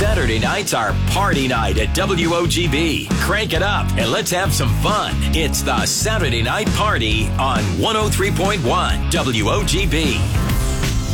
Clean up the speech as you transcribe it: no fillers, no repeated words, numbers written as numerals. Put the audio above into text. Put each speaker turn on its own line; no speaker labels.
Saturday nights are party night at WOGB. Crank it up and let's have some fun. It's the Saturday Night Party on 103.1 WOGB.